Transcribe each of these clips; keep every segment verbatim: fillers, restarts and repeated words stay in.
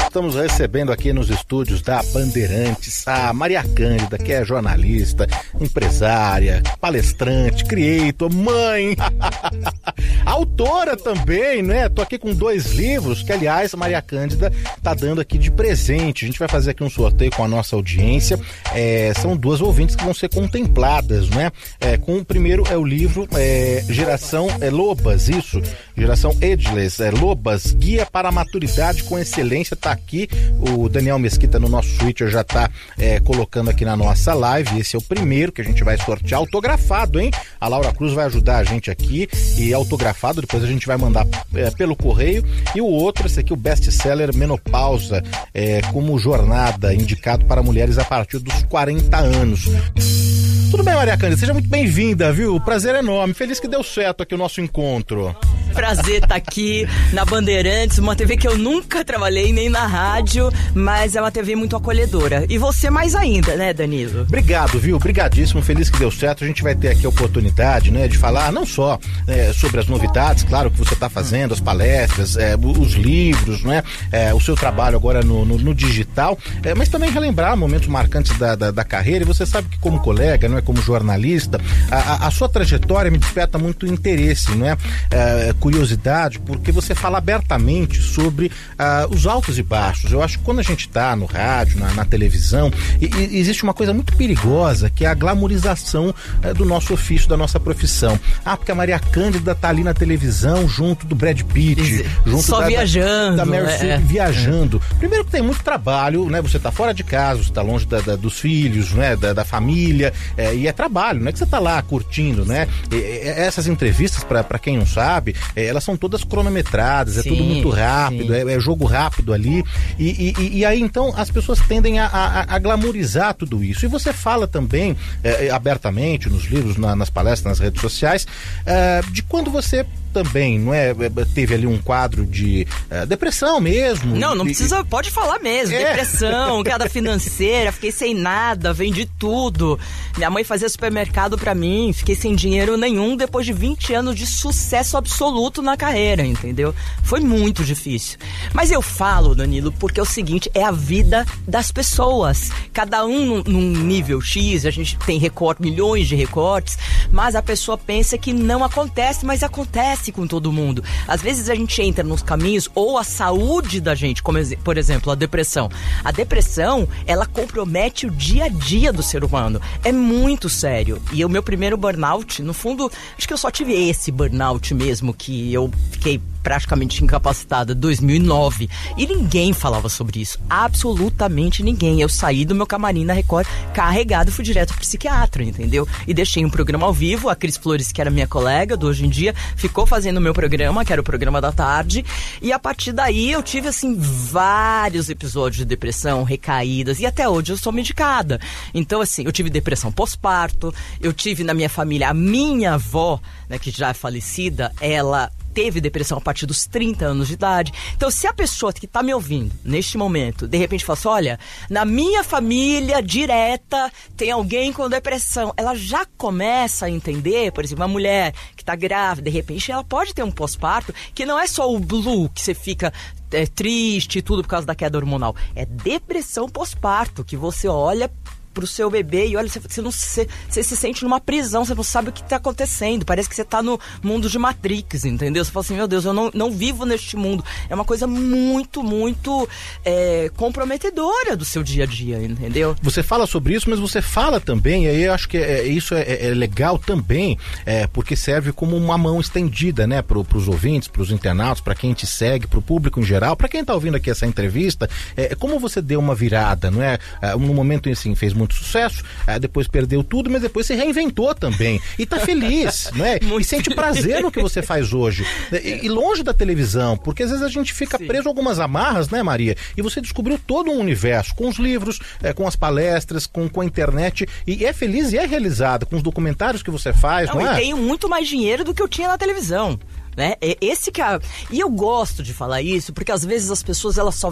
estamos recebendo aqui nos estúdios da Bandeirantes a Maria Cândida, que é jornalista, empresária, palestrante, creator, mãe, autora também, né? Tô aqui com dois livros que, aliás, a Maria Cândida tá dando aqui de presente. A gente vai fazer aqui um sorteio com a nossa audiência. É, são duas ouvintes que vão ser contempladas, né? É, com o primeiro é o livro é, Geração é, Lobas, isso, Geração Ageless, é, Lobas, Guia para a Maturidade com Excelência. Tá aqui, o Daniel Mesquita no nosso Twitter já tá é, colocando aqui na nossa live. Esse é o primeiro que a gente vai sortear, autografado, hein? A Laura Cruz vai ajudar a gente aqui, e autografado, depois a gente vai mandar é, pelo correio. E o outro, esse aqui, o best-seller Menopausa, é, como jornada, indicado para mulheres a partir dos quarenta anos. Tudo bem, Maria Cândida? Seja muito bem-vinda, viu? O prazer é enorme. Feliz que deu certo aqui o nosso encontro. Prazer estar aqui na Bandeirantes, uma T V que eu nunca trabalhei, nem na rádio, mas é uma T V muito acolhedora. E você mais ainda, né, Danilo? Obrigado, viu? Obrigadíssimo, feliz que deu certo. A gente vai ter aqui a oportunidade, né, de falar não só é, sobre as novidades, claro, que você está fazendo, as palestras, é, os livros, né, é, o seu trabalho agora no, no, no digital, é, mas também relembrar momentos marcantes da, da, da carreira. E você sabe que, como colega, não é, como jornalista, a, a, a sua trajetória me desperta muito interesse, não é? É, curiosidade, porque você fala abertamente sobre uh, os altos e baixos. Eu acho que quando a gente está no rádio, na, na televisão, e, e existe uma coisa muito perigosa, que é a glamorização uh, do nosso ofício, da nossa profissão. Ah, porque a Maria Cândida tá ali na televisão junto do Brad Pitt, junto só da, viajando, da, da Meryl é, Streep, viajando. Primeiro que tem muito trabalho, né? Você tá fora de casa, você tá longe da, da, dos filhos, né? Da, da família, é, e é trabalho, não é que você tá lá curtindo, né? E, e, essas entrevistas, para quem não sabe, É, elas são todas cronometradas, é sim, tudo muito rápido, é, é jogo rápido ali, e, e, e aí então as pessoas tendem a, a, a glamorizar tudo isso. E você fala também é, abertamente nos livros, na, nas palestras, nas redes sociais, é, de quando você também, não é, teve ali um quadro de uh, depressão mesmo. Não, não e, precisa, pode falar mesmo, é. Depressão, queda financeira, fiquei sem nada, vendi tudo. Minha mãe fazia supermercado pra mim, fiquei sem dinheiro nenhum depois de vinte anos de sucesso absoluto na carreira, entendeu? Foi muito difícil. Mas eu falo, Danilo, porque é o seguinte, é a vida das pessoas. Cada um num, num nível X, a gente tem recorte, milhões de recortes, mas a pessoa pensa que não acontece, mas acontece com todo mundo. Às vezes a gente entra nos caminhos, ou a saúde da gente, como por exemplo a depressão. A depressão, ela compromete o dia a dia do ser humano. É muito sério. E o meu primeiro burnout, no fundo, acho que eu só tive esse burnout mesmo, que eu fiquei praticamente incapacitada, dois mil e nove, e ninguém falava sobre isso, absolutamente ninguém. Eu saí do meu camarim na Record carregado e fui direto pro psiquiatra, entendeu? E deixei um programa ao vivo, a Cris Flores, que era minha colega do Hoje em Dia, ficou fazendo o meu programa, que era o programa da tarde, e a partir daí eu tive, assim, vários episódios de depressão, recaídas, e até hoje eu sou medicada. Então, assim, eu tive depressão pós-parto, eu tive na minha família, a minha avó, né, que já é falecida, ela teve depressão a partir dos trinta anos de idade. Então, se a pessoa que está me ouvindo neste momento, de repente fala assim, olha, na minha família direta tem alguém com depressão, ela já começa a entender, por exemplo, uma mulher que está grávida, de repente ela pode ter um pós-parto, que não é só o blue, que você fica é, triste e tudo por causa da queda hormonal, é depressão pós-parto, que você olha pro seu bebê e olha, você, você, não, você, você se sente numa prisão, você não sabe o que tá acontecendo, parece que você tá no mundo de Matrix, entendeu? Você fala assim, meu Deus, eu não, não vivo neste mundo. É uma coisa muito, muito é, comprometedora do seu dia a dia, entendeu? Você fala sobre isso, mas você fala também, e aí eu acho que é, isso é, é legal também, é, porque serve como uma mão estendida, né, pro, pros ouvintes, pros internautas, para quem te segue, pro público em geral, para quem tá ouvindo aqui essa entrevista, é, como você deu uma virada, não é? No momento, assim, fez muito sucesso, depois perdeu tudo, mas depois se reinventou também, e tá feliz, né? E sente prazer no que você faz hoje, e, e longe da televisão, porque às vezes a gente fica Sim. preso a algumas amarras, né, Maria? E você descobriu todo um universo, com os livros, é, com as palestras, com, com a internet, e é feliz e é realizada, com os documentários que você faz, não, não é? Eu tenho muito mais dinheiro do que eu tinha na televisão. Né? Esse que é... E eu gosto de falar isso, porque às vezes as pessoas elas só veem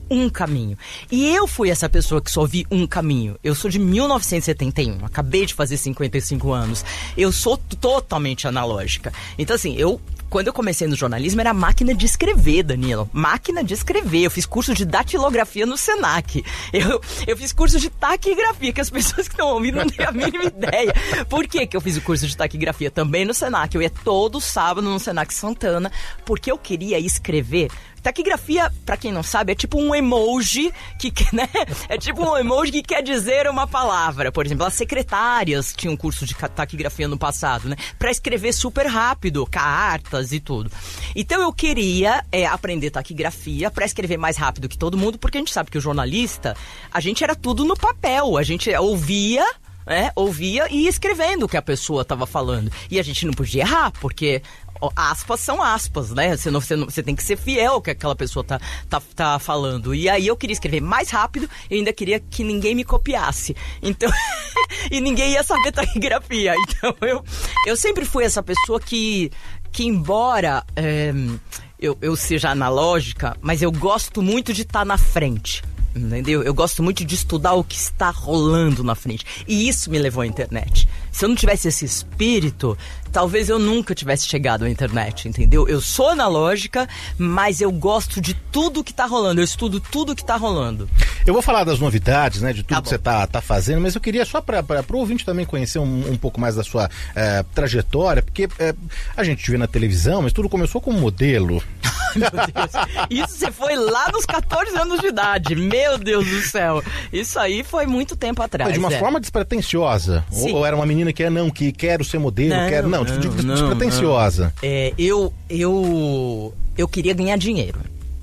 um caminho. E eu fui essa pessoa que só vi um caminho. Eu sou de mil novecentos e setenta e um, acabei de fazer cinquenta e cinco anos. Eu sou totalmente analógica. Então, assim, eu... Quando eu comecei no jornalismo, era máquina de escrever, Danilo. Máquina de escrever. Eu fiz curso de datilografia no Senac. Eu, eu fiz curso de taquigrafia, que as pessoas que estão ouvindo não têm a mínima ideia. Por que que eu fiz o curso de taquigrafia também no Senac? Eu ia todo sábado no Senac Santana, porque eu queria escrever. Taquigrafia, pra quem não sabe, é tipo um emoji que, né? É tipo um emoji que quer dizer uma palavra. Por exemplo, as secretárias tinham curso de taquigrafia no passado, né? Pra escrever super rápido, cartas e tudo. Então eu queria é, aprender taquigrafia pra escrever mais rápido que todo mundo, porque a gente sabe que o jornalista, a gente era tudo no papel. A gente ouvia... É, ouvia e ia escrevendo o que a pessoa estava falando. E a gente não podia errar, porque aspas são aspas, né? Você, não, você, não, você tem que ser fiel ao que aquela pessoa tá, tá, tá falando. E aí eu queria escrever mais rápido e ainda queria que ninguém me copiasse. Então, e ninguém ia saber taquigrafia. Então eu, eu sempre fui essa pessoa que, que embora é, eu, eu seja analógica, mas eu gosto muito de estar na frente. Entendeu? Eu gosto muito de estudar o que está rolando na frente. E isso me levou à internet. Se eu não tivesse esse espírito, talvez eu nunca tivesse chegado à internet, entendeu? Eu sou analógica, mas eu gosto de tudo que tá rolando. Eu estudo tudo que tá rolando. Eu vou falar das novidades, né? De tudo tá que você tá, tá fazendo, mas eu queria só para o ouvinte também conhecer um, um pouco mais da sua é, trajetória, porque é, a gente te vê na televisão, mas tudo começou como modelo. Meu Deus. Isso você foi lá nos catorze anos de idade. Meu Deus do céu. Isso aí foi muito tempo atrás. Mas de uma é. forma despretensiosa. Ou, ou era uma menina que é, não, que quero ser modelo, não, quero. Não, não, não despretensiosa. Não. É, eu, eu, eu queria ganhar dinheiro.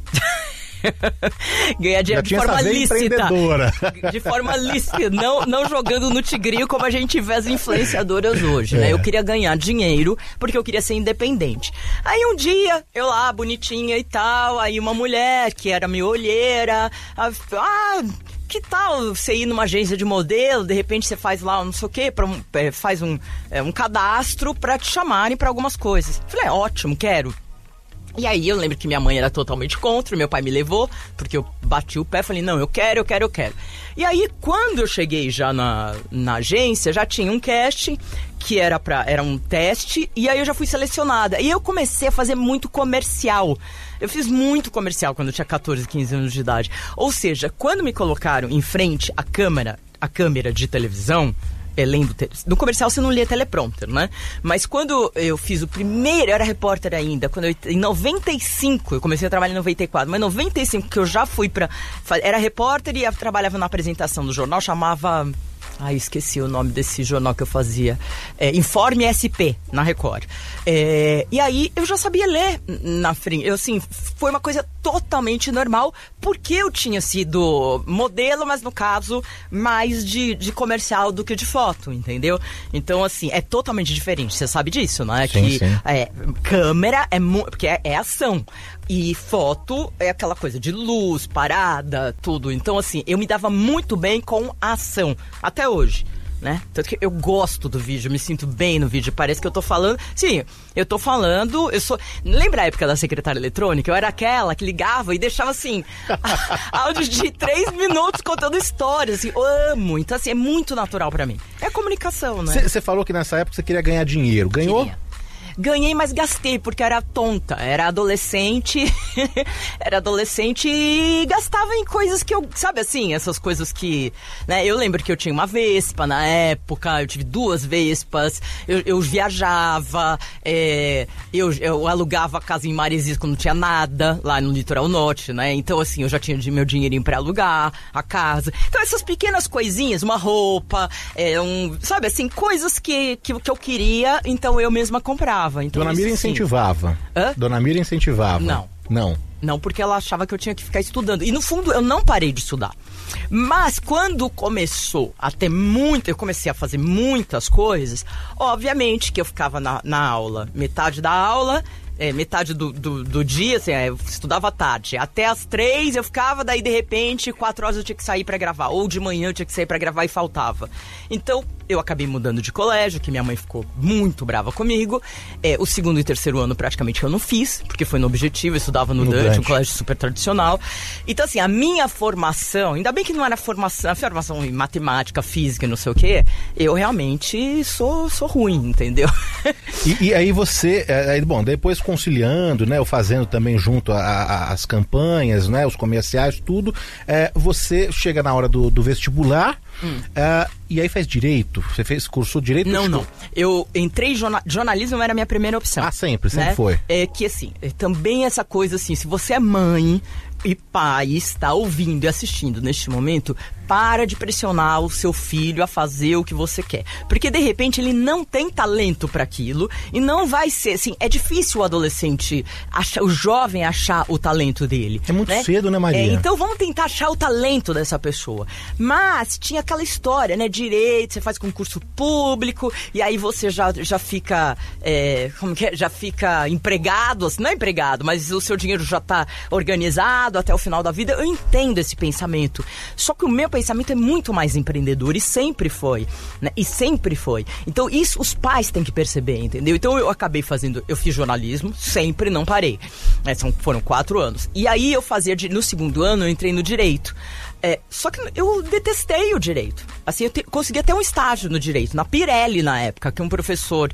Ganhar dinheiro de forma lícita. De forma lícita, não, não jogando no tigrinho como a gente vê as influenciadoras hoje, né? É. Eu queria ganhar dinheiro porque eu queria ser independente. Aí um dia, eu lá, bonitinha e tal, aí uma mulher que era minha olheira, ah... que tal você ir numa agência de modelo, de repente você faz lá não sei o quê, pra um, faz um, é, um cadastro pra te chamarem pra algumas coisas. Falei, é, ótimo, quero. E aí eu lembro que minha mãe era totalmente contra, meu pai me levou, porque eu bati o pé, falei, não, eu quero, eu quero, eu quero. E aí, quando eu cheguei já na, na agência, já tinha um casting, que era, pra, era um teste, e aí eu já fui selecionada. E eu comecei a fazer muito comercial. Eu fiz muito comercial quando eu tinha catorze, quinze anos de idade. Ou seja, quando me colocaram em frente à câmera, a câmera de televisão, é, lendo te... no comercial você não lia teleprompter, né? Mas quando eu fiz o primeiro, eu era repórter ainda, quando eu, em noventa e cinco, eu comecei a trabalhar em noventa e quatro, mas em noventa e cinco que eu já fui pra... Era repórter e eu trabalhava na apresentação do jornal, chamava... Ai, esqueci o nome desse jornal que eu fazia. É, Informe S P, na Record. É, e aí, eu já sabia ler na frente. Eu, assim, foi uma coisa totalmente normal, porque eu tinha sido modelo, mas no caso, mais de, de comercial do que de foto, entendeu? Então, assim, é totalmente diferente. Você sabe disso, né? Sim, que sim. É, câmera é... Porque é, é ação. E foto é aquela coisa de luz, parada, tudo. Então, assim, eu me dava muito bem com a ação. Até hoje, né? Tanto que eu gosto do vídeo, me sinto bem no vídeo. Parece que eu tô falando... Sim, eu tô falando... Eu sou... Lembra a época da secretária eletrônica? Eu era aquela que ligava e deixava, assim... áudio de três minutos contando histórias. Assim, eu amo. Então, assim, é muito natural pra mim. É comunicação, né? Você falou que nessa época você queria ganhar dinheiro. Ganhou? Queria. Ganhei, mas gastei, porque era tonta. Era adolescente. Era adolescente e gastava em coisas que eu... Sabe assim, essas coisas que... Né, eu lembro que eu tinha uma Vespa na época, eu tive duas Vespas, eu, eu viajava, é, eu, eu alugava a casa em Maresias quando não tinha nada, lá no litoral norte, né? Então, assim, eu já tinha meu dinheirinho pra alugar a casa. Então, essas pequenas coisinhas, uma roupa, é, um... Sabe assim, coisas que, que, que eu queria, então eu mesma comprava. Então, Dona Mira incentivava. Hã? Dona Mira incentivava. Não. Não. Não, porque ela achava que eu tinha que ficar estudando. E no fundo, eu não parei de estudar. Mas quando começou a ter muito... Eu comecei a fazer muitas coisas. Obviamente que eu ficava na, na aula. Metade da aula, é, metade do, do, do dia, assim, eu estudava à tarde. Até às três eu ficava, daí de repente, quatro horas eu tinha que sair pra gravar. Ou de manhã eu tinha que sair pra gravar e faltava. Então, eu acabei mudando de colégio, que minha mãe ficou muito brava comigo. É, o segundo e terceiro ano praticamente eu não fiz, porque foi no Objetivo, eu estudava no, no Dante, Dante, um colégio super tradicional. Então, assim, a minha formação, ainda bem que não era formação, a formação em matemática, física e não sei o quê, eu realmente sou, sou ruim, entendeu? E, e aí você, é, bom, depois conciliando, né, ou fazendo também junto às campanhas, né, os comerciais, tudo, é, você chega na hora do, do vestibular, hum. é, e aí faz direito? Você fez curso de direito? Não, não. Eu entrei em jornal, jornalismo, era a minha primeira opção. Ah, sempre, sempre né? foi. É que assim, também essa coisa assim, se você é mãe e pai está ouvindo e assistindo neste momento, para de pressionar o seu filho a fazer o que você quer. Porque, de repente, ele não tem talento para aquilo e não vai ser, assim, é difícil o adolescente, achar, o jovem achar o talento dele. É muito né? cedo, né, Maria? É, então, vamos tentar achar o talento dessa pessoa. Mas tinha aquela história, né, direito, você faz concurso público e aí você já, já fica, é, como que é? Já fica empregado, assim, não é empregado, mas o seu dinheiro já tá organizado até o final da vida. Eu entendo esse pensamento. Só que o meu pensamento é muito mais empreendedor e sempre foi, né? E sempre foi. Então isso os pais têm que perceber, entendeu? Então eu acabei fazendo, eu fiz jornalismo, sempre não parei. É, são, foram quatro anos. E aí eu fazia, no segundo ano eu entrei no direito. É, só que eu detestei o direito. Assim, eu te, consegui até um estágio no direito, na Pirelli na época, que um professor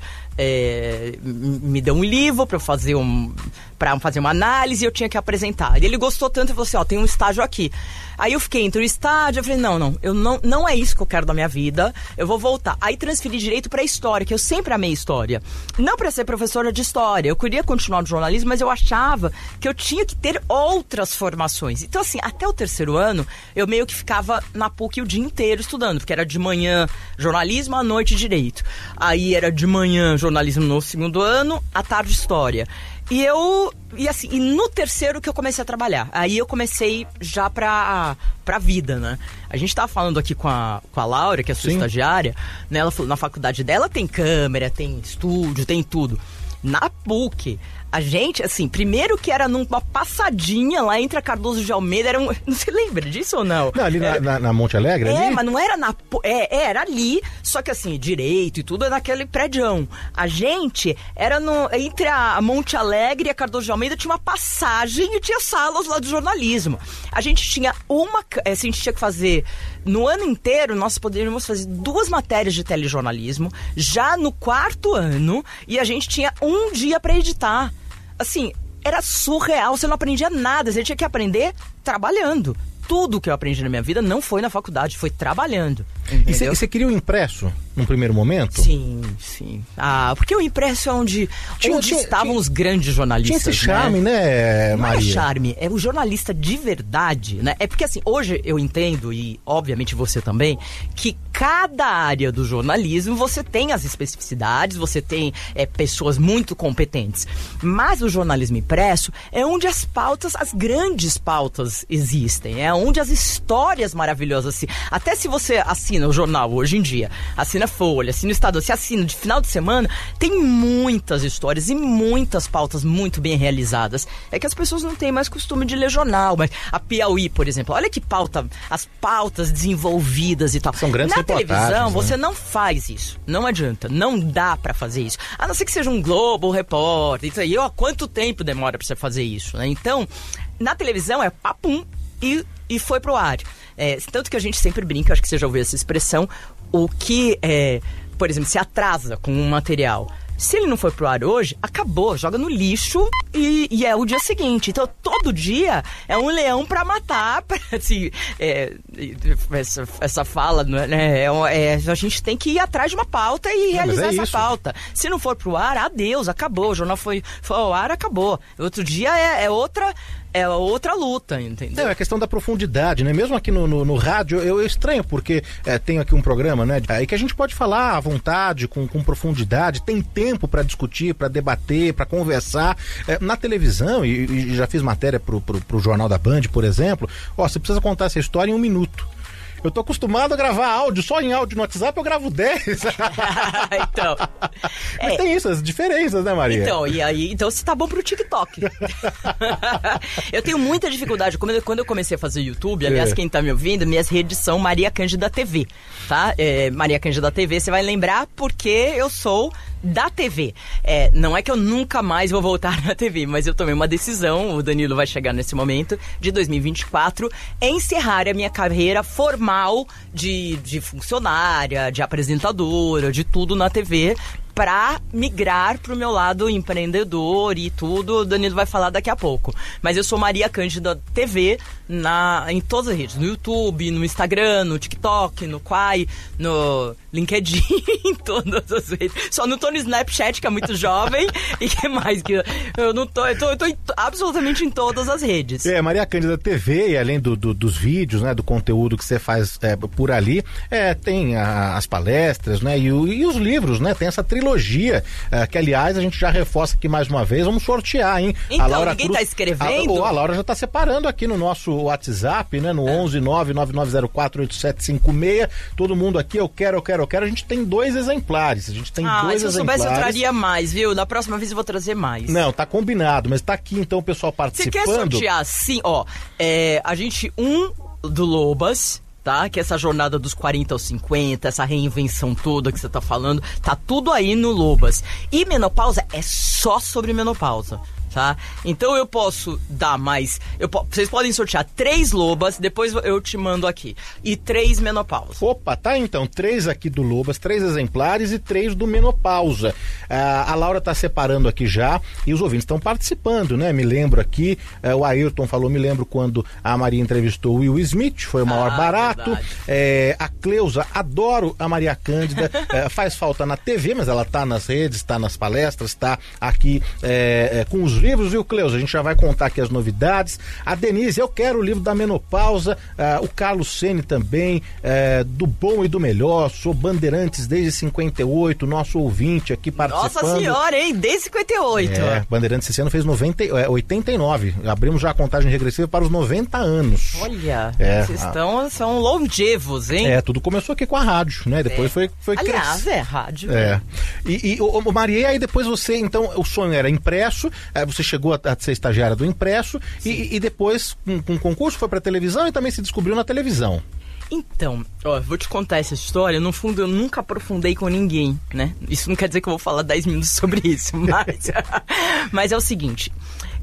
é, me deu um livro para fazer um, para fazer uma análise e eu tinha que apresentar. E ele gostou tanto e falou assim, ó, tem um estágio aqui. Aí eu fiquei entre o estágio, eu falei, não, não, eu não, não é isso que eu quero da minha vida, eu vou voltar. Aí transferi direito para história, que eu sempre amei história. Não para ser professora de história, eu queria continuar no jornalismo, mas eu achava que eu tinha que ter outras formações. Então, assim, até o terceiro ano, eu meio que ficava na P U C o dia inteiro estudando, porque era de manhã jornalismo, à noite direito. Aí era de manhã jornalismo no segundo ano, à tarde história. E eu, e assim, e no terceiro que eu comecei a trabalhar. Aí eu comecei já pra, pra vida, né? A gente tava falando aqui com a, com a Laura, que é a sua Sim. estagiária, né? Ela falou, na faculdade dela tem câmera, tem estúdio, tem tudo. Na P U C, a gente, assim, primeiro que era numa passadinha lá entre a Cardoso de Almeida, era um... Não se lembra disso ou não? Não, ali era, na, na Monte Alegre? É, ali? mas não era na... É, é, era ali, só que assim, direito e tudo é naquele prédião. A gente era no, entre a Monte Alegre e a Cardoso de Almeida, tinha uma passagem e tinha salas lá do jornalismo. A gente tinha uma... A gente tinha que fazer... No ano inteiro, nós poderíamos fazer duas matérias de telejornalismo, já no quarto ano, e a gente tinha um dia para editar. Assim, era surreal, você não aprendia nada, você tinha que aprender trabalhando. Tudo que eu aprendi na minha vida não foi na faculdade, foi trabalhando. Entendeu? E você queria um impresso num primeiro momento? Sim, sim. Ah, porque o impresso é onde, tinha, onde tinha, estavam tinha, os grandes jornalistas. Tinha esse charme, né, né Maria? Não é charme, é o jornalista de verdade, né? É porque assim, hoje eu entendo, e obviamente você também, que cada área do jornalismo você tem as especificidades, você tem é, pessoas muito competentes. Mas o jornalismo impresso é onde as pautas, as grandes pautas existem, é onde as histórias maravilhosas, assim, até se você assina o jornal hoje em dia, assina Folha, assina o Estado, você assina de final de semana, tem muitas histórias e muitas pautas muito bem realizadas. É que as pessoas não têm mais costume de ler jornal, mas a Piauí, por exemplo, olha que pauta, as pautas desenvolvidas e tal. São grandes Na televisão, né? você não faz isso, não adianta, não dá pra fazer isso, a não ser que seja um Globo, um repórter, isso aí, ó, quanto tempo demora pra você fazer isso, né? Então, na televisão é papum e, e foi pro ar. É, tanto que a gente sempre brinca, acho que você já ouviu essa expressão, o que, é, por exemplo, se atrasa com um material. Se ele não for pro ar hoje, acabou, joga no lixo e, e é o dia seguinte. Então, todo dia é um leão pra matar. Pra, assim, é, essa, essa fala, né? É, é, a gente tem que ir atrás de uma pauta e não, realizar é essa isso. pauta. Se não for pro ar, adeus, acabou. O jornal foi, foi ao ar, acabou. Outro dia é, é outra... É outra luta, entendeu? É a questão da profundidade, né? Mesmo aqui no, no, no rádio, eu, eu estranho, porque é, tenho aqui um programa, né? Aí que a gente pode falar à vontade, com, com profundidade, tem tempo para discutir, para debater, para conversar. É, na televisão, e, e já fiz matéria pro, pro, pro Jornal da Band, por exemplo, ó, você precisa contar essa história em um minuto. Eu tô acostumado a gravar áudio, só em áudio no WhatsApp eu gravo dez. Então. Mas é. tem isso, as diferenças, né, Maria? Então, e aí, então você tá bom pro TikTok. Eu tenho muita dificuldade. Quando eu comecei a fazer YouTube, aliás, é. quem tá me ouvindo, minhas redes são Maria Cândida T V, tá? É, Maria Cândida T V, você vai lembrar porque eu sou da T V. É, não é que eu nunca mais vou voltar na T V, mas eu tomei uma decisão, o Danilo vai chegar nesse momento, de dois mil e vinte e quatro, encerrar a minha carreira formal de, de funcionária, de apresentadora, de tudo na T V, para migrar pro meu lado empreendedor e tudo. O Danilo vai falar daqui a pouco. Mas eu sou Maria Cândida T V na, em todas as redes. No YouTube, no Instagram, no TikTok, no Quai, no LinkedIn, em todas as redes. Só não tô no Snapchat, que é muito jovem. E que mais? Que eu não tô... Eu tô, eu tô em, absolutamente em todas as redes. É, Maria Cândida T V, e além do, do, dos vídeos, né, do conteúdo que você faz é, por ali, é, tem a, as palestras, né, e, o, e os livros, né? Tem essa trilogia, uh, que aliás a gente já reforça aqui mais uma vez, vamos sortear, hein? Então, a Laura ninguém Cruz, tá escrevendo? A, a Laura já tá separando aqui no nosso WhatsApp, né? No é. onze nove nove nove zero quatro oito sete cinco seis, todo mundo aqui, eu quero, eu quero, eu quero, a gente tem dois exemplares, a gente tem ah, dois se eu exemplares. soubesse eu traria mais, viu? Na próxima vez eu vou trazer mais. Não, tá combinado, mas tá aqui então o pessoal participando. Você quer sortear? Sim, ó, é, a gente, um do Lobas, tá? Que essa jornada dos quarenta aos cinquenta, essa reinvenção toda que você tá falando, tá tudo aí no Lobas. E menopausa é só sobre menopausa, tá? Então eu posso dar mais... Eu po- vocês podem sortear três Lobas, depois eu te mando aqui. E três menopausa. Opa, tá então. Três aqui do Lobas, três exemplares e três do menopausa. Ah, a Laura tá separando aqui já e os ouvintes estão participando, né? Me lembro aqui, eh, o Ayrton falou, me lembro quando a Maria entrevistou o Will Smith, foi o maior ah, barato. Eh, a Cleusa, adoro a Maria Cândida, eh, faz falta na T V, mas ela tá nas redes, tá nas palestras, tá aqui eh, eh, com os livros, viu, Cleusa? A gente já vai contar aqui as novidades. A Denise, eu quero o livro da menopausa. Uh, o Carlos Ceni também, uh, do bom e do melhor. Sou Bandeirantes desde cinquenta e oito, nosso ouvinte aqui participando. Nossa senhora, hein? Desde cinquenta e oito. É, Bandeirantes esse ano fez noventa, é, oitenta e nove. Abrimos já a contagem regressiva para os noventa anos. Olha, é, vocês estão, são longevos, hein? É, tudo começou aqui com a rádio, né? Depois é. foi, foi Aliás, cres... é rádio. É. E, e o, o Maria, aí depois você, então, o sonho era impresso, você chegou a, a ser estagiária do impresso e, e depois, com, com concurso, foi pra televisão e também se descobriu na televisão. Então, ó, vou te contar essa história. No fundo, eu nunca aprofundei com ninguém, né? Isso não quer dizer que eu vou falar dez minutos sobre isso, mas... mas é o seguinte...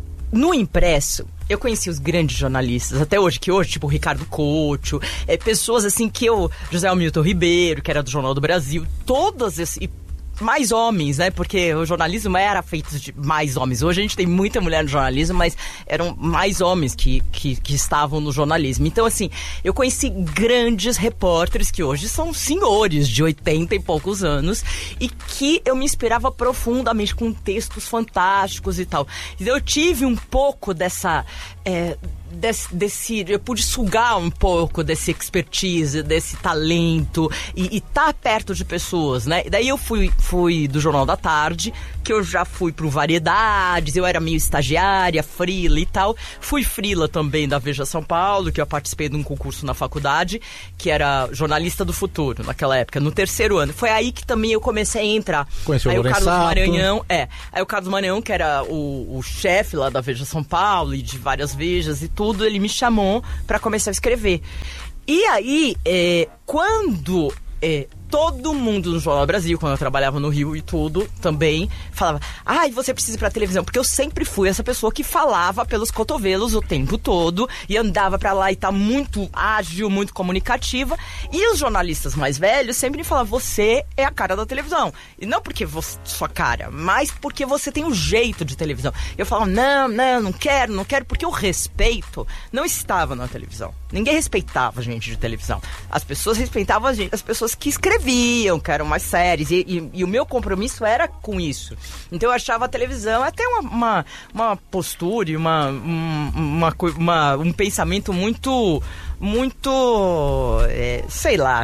No impresso, eu conheci os grandes jornalistas, até hoje, que hoje, tipo o Ricardo Couto, é, pessoas assim que eu... José Hamilton Ribeiro, que era do Jornal do Brasil, todas esses... mais homens, né? Porque o jornalismo era feito de mais homens. Hoje a gente tem muita mulher no jornalismo, mas eram mais homens que, que, que estavam no jornalismo. Então, assim, eu conheci grandes repórteres que hoje são senhores de oitenta e poucos anos e que eu me inspirava profundamente com textos fantásticos e tal. Então, eu tive um pouco dessa... É, Desse, desse, eu pude sugar um pouco desse expertise, desse talento e estar tá perto de pessoas, né? Daí eu fui, fui do Jornal da Tarde, que eu já fui pro Variedades, eu era meio estagiária, frila e tal. Fui frila também da Veja São Paulo, que eu participei de um concurso na faculdade, que era jornalista do futuro, naquela época, no terceiro ano. Foi aí que também eu comecei a entrar. Conheceu aí o o Carlos Sato. Maranhão, é. Aí o Carlos Maranhão, que era o, o chefe lá da Veja São Paulo e de várias Vejas e tudo, ele me chamou para começar a escrever. E aí, é, quando é, todo mundo no Jornal do Brasil, quando eu trabalhava no Rio e tudo, também falava, ai, ah, você precisa ir pra televisão, porque eu sempre fui essa pessoa que falava pelos cotovelos o tempo todo e andava pra lá e tá muito ágil, muito comunicativa, e os jornalistas mais velhos sempre me falavam, você é a cara da televisão, e não porque você, sua cara, mas porque você tem um jeito de televisão. Eu falava, não, não, não quero, não quero, porque o respeito não estava na televisão. Ninguém respeitava a gente de televisão. As pessoas respeitavam a gente, as pessoas que escreviam escreviam, que eram umas séries, e, e, e o meu compromisso era com isso. Então eu achava a televisão até uma, uma, uma postura, uma, uma, uma, um pensamento muito... muito, é, sei lá,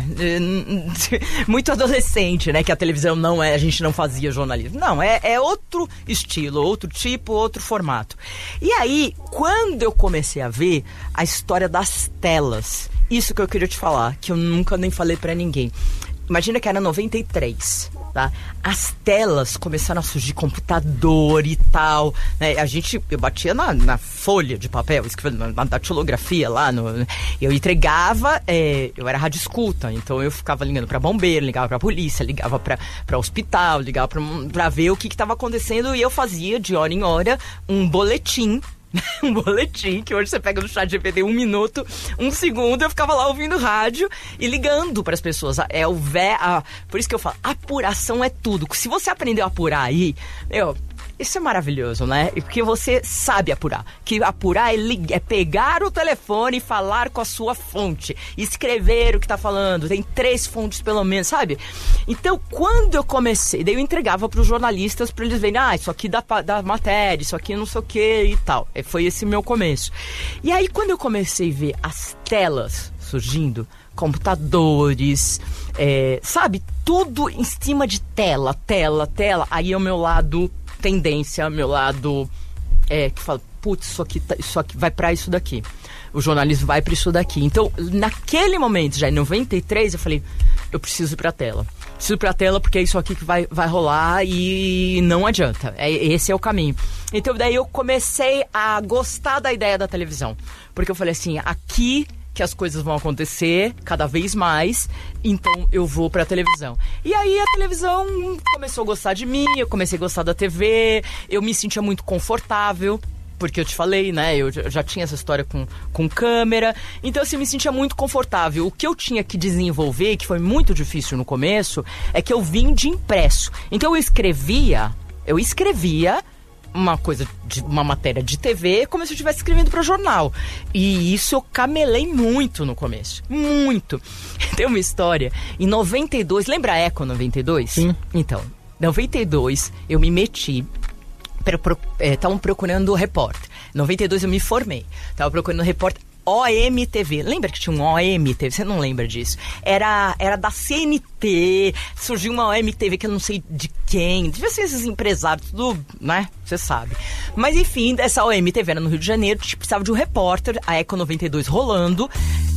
muito adolescente, né? Que a televisão não é, a gente não fazia jornalismo. Não, é, é outro estilo, outro tipo, outro formato. E aí, quando eu comecei a ver a história das telas, isso que eu queria te falar, que eu nunca nem falei pra ninguém. Imagina que era noventa e três, tá? As telas começaram a surgir, computador e tal, né? A gente, eu batia na, na folha de papel, escrevendo na datilografia lá, no, eu entregava, é, eu era rádio escuta, então eu ficava ligando pra bombeiro, ligava pra polícia, ligava pra, pra hospital, ligava pra, pra ver o que que tava acontecendo, e eu fazia de hora em hora um boletim, um boletim, que hoje você pega no chat G P T um minuto, um segundo, eu ficava lá ouvindo rádio e ligando para as pessoas. É o vé, a, por isso que eu falo, apuração é tudo. Se você aprendeu a apurar aí, meu, isso é maravilhoso, né? Porque você sabe apurar. Que apurar é, é pegar o telefone e falar com a sua fonte, escrever o que tá falando. Tem três fontes pelo menos, sabe? Então, quando eu comecei, daí eu entregava pros jornalistas para eles verem, ah, isso aqui dá, dá matéria, isso aqui não sei o que e tal. Foi esse meu começo. E aí, quando eu comecei a ver as telas surgindo, computadores, é, sabe? Tudo em cima de tela, tela, tela. Aí é o meu lado... tendência, meu lado é, que fala, putz, isso aqui, tá, isso aqui vai pra isso daqui. O jornalismo vai pra isso daqui. Então, naquele momento, já em noventa e três, eu falei, eu preciso ir pra tela. Preciso ir pra tela porque é isso aqui que vai, vai rolar e não adianta. É, esse é o caminho. Então, daí eu comecei a gostar da ideia da televisão. Porque eu falei assim, aqui... que as coisas vão acontecer cada vez mais, então eu vou pra televisão. E aí a televisão começou a gostar de mim, eu comecei a gostar da T V, eu me sentia muito confortável, porque eu te falei, né, eu já tinha essa história com, com câmera, então assim, eu me sentia muito confortável. O que eu tinha que desenvolver, que foi muito difícil no começo, é que eu vim de impresso. Então eu escrevia, eu escrevia, uma coisa, de, uma matéria de T V, como se eu estivesse escrevendo para jornal. E isso eu camelei muito no começo. Muito. Tem uma história. Em noventa e dois, lembra a Eco noventa e dois? Sim. Então, em noventa e dois, eu me meti. Estavam é, procurando repórter. Em noventa e dois eu me formei. Estavam procurando repórter. O M T V, lembra que tinha um O M T V? Você não lembra disso? Era, era da C N T, surgiu uma O M T V que eu não sei de quem, devia ser esses empresários, tudo, né? Você sabe. Mas enfim, essa O M T V era no Rio de Janeiro, tipo, precisava de um repórter, a Eco noventa e dois rolando.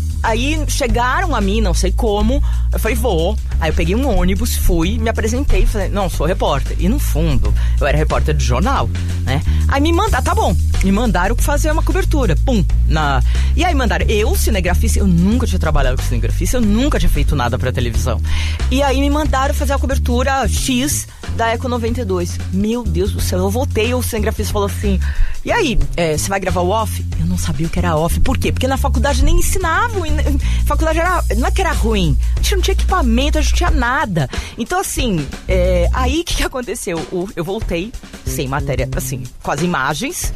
Aí chegaram a mim, não sei como, eu falei, vou. Aí eu peguei um ônibus, fui, me apresentei, falei, não, sou repórter. E no fundo, eu era repórter de jornal, né? Aí me mandaram, tá bom, me mandaram fazer uma cobertura, pum. Na... E aí mandaram, eu, cinegrafista, eu nunca tinha trabalhado com cinegrafista, eu nunca tinha feito nada pra televisão. E aí me mandaram fazer a cobertura X da Eco noventa e dois. Meu Deus do céu, eu voltei, o cinegrafista falou assim, e aí, é, você vai gravar o off? Eu não sabia o que era off, por quê? Porque na faculdade nem ensinavam, a faculdade era, não é que era ruim, a gente não tinha equipamento, a gente não tinha nada. Então assim, é, aí o que, que aconteceu? Eu voltei sem matéria, assim, com as imagens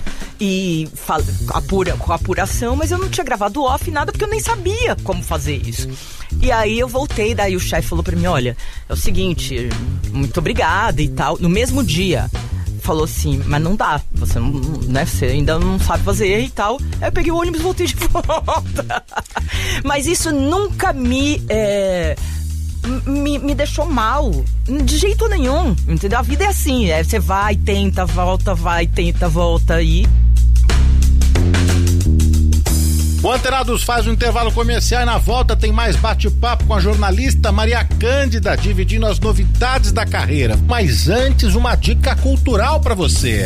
e fal, apura, com a apuração, mas eu não tinha gravado off nada porque eu nem sabia como fazer isso. E aí eu voltei, daí o chefe falou pra mim, olha, é o seguinte, muito obrigada e tal. No mesmo dia falou assim, mas não dá, você não, né, você ainda não sabe fazer e tal. Aí eu peguei o ônibus e voltei de volta. Mas isso nunca me, é, me me deixou mal, de jeito nenhum, entendeu? A vida é assim, é, você vai, tenta, volta, vai, tenta, volta e... O Antenados faz um intervalo comercial e na volta tem mais bate-papo com a jornalista Maria Cândida, dividindo as novidades da carreira. Mas antes, uma dica cultural para você.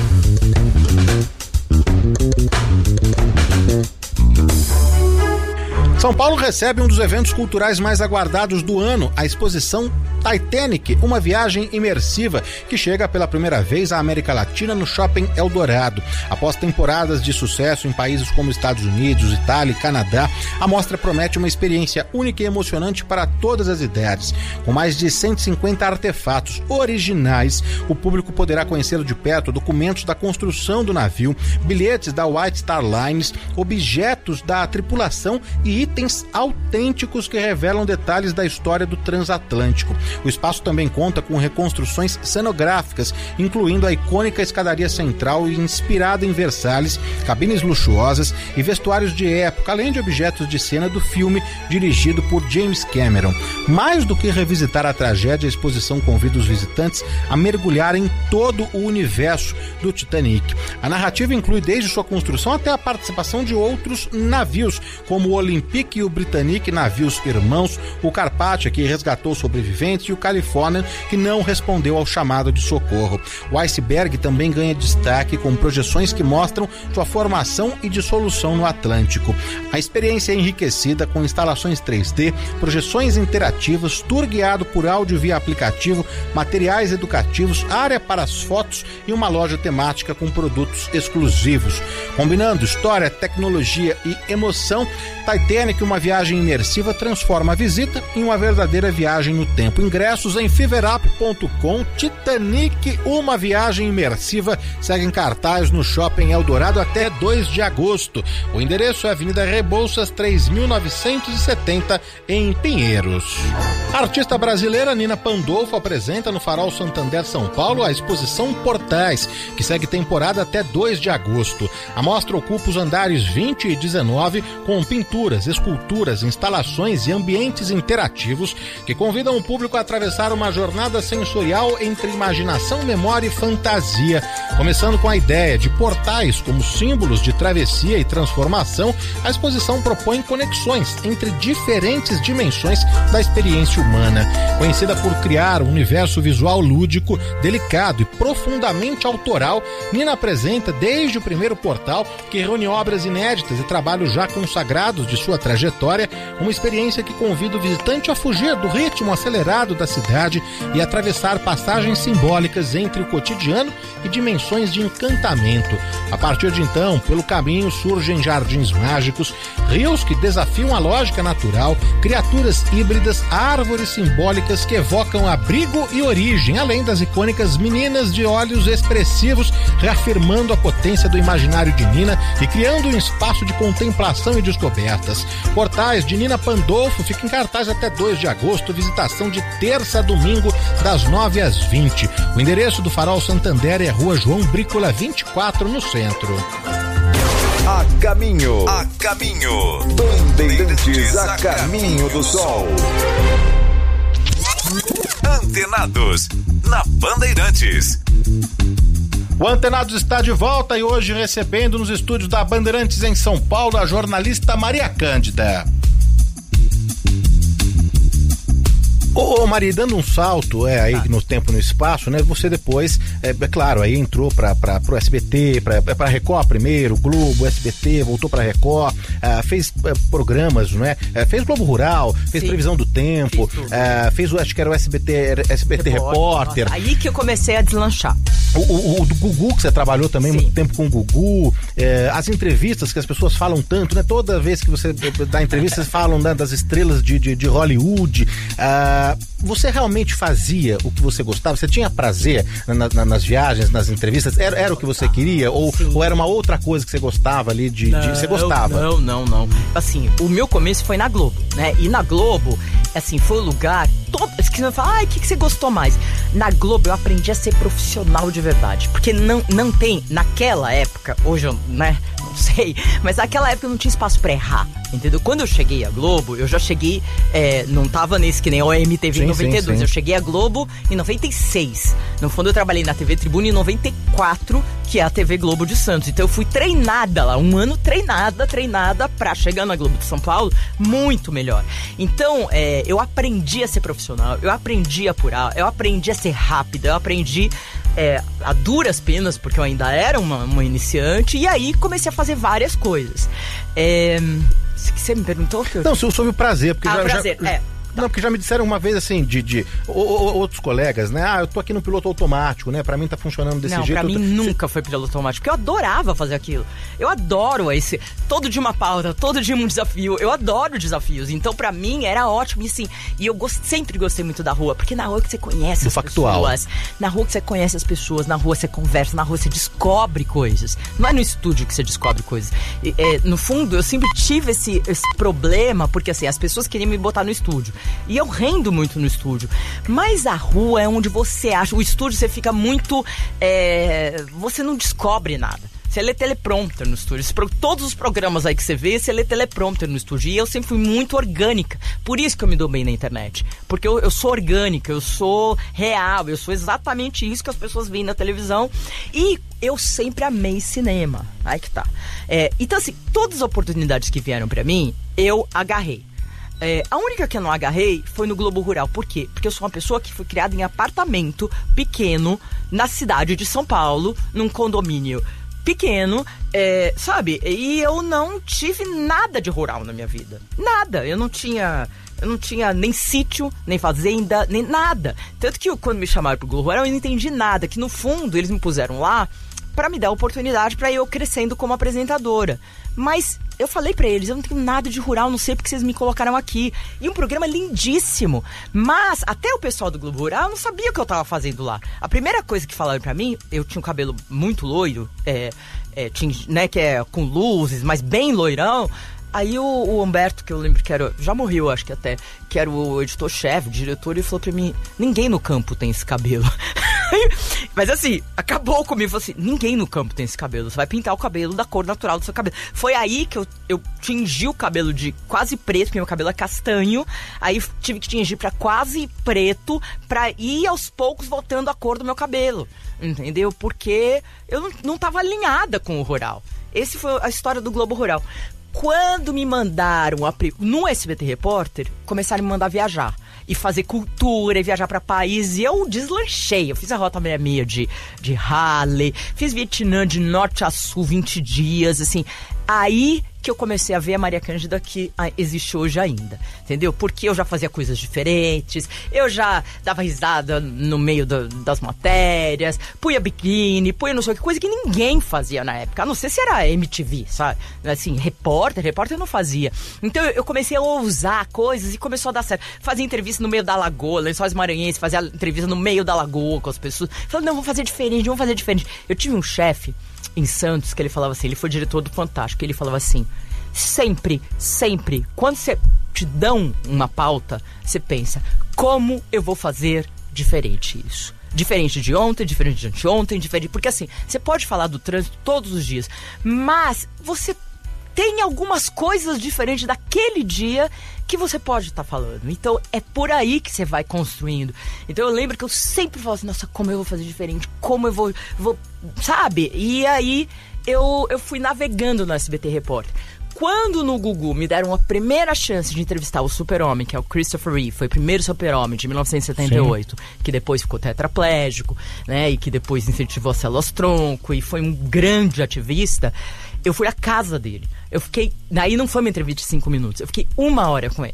São Paulo recebe um dos eventos culturais mais aguardados do ano, a exposição Titanic, uma viagem imersiva que chega pela primeira vez à América Latina no Shopping Eldorado. Após temporadas de sucesso em países como Estados Unidos, Itália e Canadá, a mostra promete uma experiência única e emocionante para todas as idades. Com mais de cento e cinquenta artefatos originais, o público poderá conhecer de perto documentos da construção do navio, bilhetes da White Star Lines, objetos da tripulação e itens autênticos que revelam detalhes da história do transatlântico. O espaço também conta com reconstruções cenográficas, incluindo a icônica escadaria central inspirada em Versalhes, cabines luxuosas e vestuários de época, além de objetos de cena do filme dirigido por James Cameron. Mais do que revisitar a tragédia, a exposição convida os visitantes a mergulhar em todo o universo do Titanic. A narrativa inclui desde sua construção até a participação de outros navios, como o Olympic e o Britannic, navios irmãos, o Carpathia, que resgatou sobreviventes, e o Californian, que não respondeu ao chamado de socorro. O iceberg também ganha destaque com projeções que mostram sua formação e dissolução no Atlântico. A experiência é enriquecida com instalações três D, projeções interativas, tour guiado por áudio via aplicativo, materiais educativos, área para as fotos e uma loja temática com produtos exclusivos. Combinando história, tecnologia e emoção, Titanic, uma viagem imersiva, transforma a visita em uma verdadeira viagem no tempo. Ingressos em feverup ponto com. Titanic, uma viagem imersiva, segue em cartaz no Shopping Eldorado até dois de agosto. O endereço é Avenida Rebouças, três mil novecentos e setenta, em Pinheiros. A artista brasileira Nina Pandolfo apresenta no Farol Santander São Paulo a exposição Portais, que segue temporada até dois de agosto. A mostra ocupa os andares vinte e dezenove com pinturas, esculturas, instalações e ambientes interativos que convidam o público a atravessar uma jornada sensorial entre imaginação, memória e fantasia. Começando com a ideia de portais como símbolos de travessia e transformação, a exposição propõe conexões entre diferentes dimensões da experiência humana. Conhecida por criar um universo visual lúdico, delicado e profundamente autoral, Nina apresenta desde o primeiro portal, que reúne obras inéditas e trabalhos já consagrados de sua trajetória, uma experiência que convida o visitante a fugir do ritmo acelerado da cidade e atravessar passagens simbólicas entre o cotidiano e dimensões de encantamento. A partir de então, pelo caminho surgem jardins mágicos, rios que desafiam a lógica natural, criaturas híbridas, árvores simbólicas que evocam abrigo e origem, além das icônicas meninas de olhos expressivos, reafirmando a potência do imaginário de Nina e criando um espaço de contemplação e descobertas. Portais de Nina Pandolfo fica em cartaz até dois de agosto, visitação de terça a domingo, das nove às vinte. O endereço do Farol Santander é Rua João Brícola vinte e quatro, no centro. A caminho, a caminho, Bandeirantes a caminho do sol. Antenados, na Bandeirantes. O Antenados está de volta e hoje recebendo nos estúdios da Bandeirantes em São Paulo a jornalista Maria Cândida. Ô, ô Maria, dando um salto é, aí ah. no tempo e no espaço, né? Você depois, é, é claro, aí entrou para pro S B T, para pra Record primeiro, Globo, S B T, voltou para Record, uh, fez uh, programas, né? Uh, fez Globo Rural, fez Sim. Previsão do Tempo, uh, fez, acho que era o S B T, S B T Repórter. Nossa, aí que eu comecei a deslanchar. O, o, o do Gugu, que você trabalhou também Sim. muito tempo com o Gugu, uh, as entrevistas que as pessoas falam tanto, né? Toda vez que você dá entrevistas, falam né, das estrelas de, de, de Hollywood. Uh, Você realmente fazia o que você gostava? Você tinha prazer na, na, nas viagens, nas entrevistas? Era, era o que você queria? Ou, ou era uma outra coisa que você gostava ali de... Não, de você gostava? Não, não, não. Assim, o meu começo foi na Globo, né? E na Globo, assim, foi o lugar... Todo, que você fala, ai, o que, que você gostou mais? Na Globo eu aprendi a ser profissional de verdade. Porque não, não tem, naquela época, hoje eu, né, não sei, mas naquela época não tinha espaço pra errar, entendeu? Quando eu cheguei à Globo, eu já cheguei, é, não tava nesse que nem o M T V sim, em noventa e dois, sim, sim. Eu cheguei à Globo em noventa e seis. No fundo eu trabalhei na T V Tribuna em noventa e quatro, que é a T V Globo de Santos. Então eu fui treinada lá, um ano treinada, treinada pra chegar na Globo de São Paulo muito melhor. Então, é, eu aprendi a ser profissional, eu aprendi a apurar, eu aprendi a ser rápida, eu aprendi é, a duras penas, porque eu ainda era uma, uma iniciante, e aí comecei a fazer várias coisas. É, você me perguntou? Não, sobre o prazer, porque ah, já, prazer, já, é. Não, porque já me disseram uma vez assim, de, de o, o, outros colegas, né? Ah, eu tô aqui no piloto automático, né? Pra mim tá funcionando desse não, jeito. Pra mim tô... nunca foi piloto automático, porque eu adorava fazer aquilo. Eu adoro esse, todo dia uma pauta, todo dia um desafio. Eu adoro desafios, então pra mim era ótimo. E assim, e eu gost, sempre gostei muito da rua, porque na rua que você conhece Do as factual. pessoas, na rua que você conhece as pessoas, na rua você conversa, na rua você descobre coisas. Não é no estúdio que você descobre coisas. E, é, no fundo, eu sempre tive esse, esse problema, porque assim, as pessoas queriam me botar no estúdio. E eu rendo muito no estúdio. Mas a rua é onde você acha. O estúdio você fica muito. É, você não descobre nada. Você lê teleprompter no estúdio. Todos os programas aí que você vê, você lê teleprompter no estúdio. E eu sempre fui muito orgânica. Por isso que eu me dou bem na internet. Porque eu, eu sou orgânica, eu sou real, eu sou exatamente isso que as pessoas veem na televisão. E eu sempre amei cinema. Aí que tá. É, então, assim, todas as oportunidades que vieram pra mim, eu agarrei. É, a única que eu não agarrei foi no Globo Rural. Por quê? Porque eu sou uma pessoa que foi criada em apartamento pequeno na cidade de São Paulo, num condomínio pequeno, é, sabe? E eu não tive nada de rural na minha vida. Nada. Eu não tinha... Eu não tinha nem sítio, nem fazenda, nem nada. Tanto que eu, quando me chamaram pro Globo Rural, eu não entendi nada. Que no fundo, eles me puseram lá pra me dar a oportunidade pra eu crescendo como apresentadora. Mas eu falei pra eles, eu não tenho nada de rural, não sei porque vocês me colocaram aqui. E um programa lindíssimo. Mas até o pessoal do Globo Rural não sabia o que eu tava fazendo lá. A primeira coisa que falaram pra mim, eu tinha um cabelo muito loiro, é, é, tinha, né, que é com luzes, mas bem loirão. Aí o, o Humberto, que eu lembro que era... Já morreu, acho que até. Que era o editor-chefe, o diretor, e falou pra mim... Ninguém no campo tem esse cabelo. Mas assim, acabou comigo. Falou assim, ninguém no campo tem esse cabelo. Você vai pintar o cabelo da cor natural do seu cabelo. Foi aí que eu, eu tingi o cabelo de quase preto, porque meu cabelo é castanho. Aí tive que tingir pra quase preto, pra ir aos poucos voltando a cor do meu cabelo. Entendeu? Porque eu não, não tava alinhada com o rural. Essa foi a história do Globo Rural. Quando me mandaram a, no S B T Repórter, começaram a me mandar viajar e fazer cultura e viajar para país, e eu deslanchei. Eu fiz a Rota sessenta e seis de, de Harley, fiz Vietnã de norte a sul, vinte dias, assim. Aí que eu comecei a ver a Maria Cândida que existe hoje ainda, entendeu? Porque eu já fazia coisas diferentes, eu já dava risada no meio do, das matérias, punha biquíni, punha não sei o que, coisa que ninguém fazia na época, a não ser se era M T V, sabe? Assim, repórter, repórter eu não fazia. Então eu comecei a ousar coisas e começou a dar certo. Fazia entrevista no meio da lagoa, Lençóis Maranhenses, fazia entrevista no meio da lagoa com as pessoas. Falei, não, vamos fazer diferente, vamos fazer diferente. Eu tive um chefe em Santos, que ele falava assim, ele foi diretor do Fantástico, ele falava assim, sempre, sempre, quando você te dão uma pauta, você pensa, como eu vou fazer diferente isso? Diferente de ontem, diferente de anteontem, diferente... Porque assim, você pode falar do trânsito todos os dias, mas você tem algumas coisas diferentes daquele dia que você pode estar tá falando. Então, é por aí que você vai construindo. Então, eu lembro que eu sempre falo assim, nossa, como eu vou fazer diferente? Como eu vou... vou sabe? E aí, eu, eu fui navegando no S B T Repórter. Quando no Gugu me deram a primeira chance de entrevistar o super-homem, que é o Christopher Reeve, foi o primeiro super-homem de mil novecentos e setenta e oito, sim, que depois ficou tetraplégico, né, e que depois incentivou células-tronco e foi um grande ativista, eu fui à casa dele. Eu fiquei... Daí não foi uma entrevista de cinco minutos, eu fiquei uma hora com ele.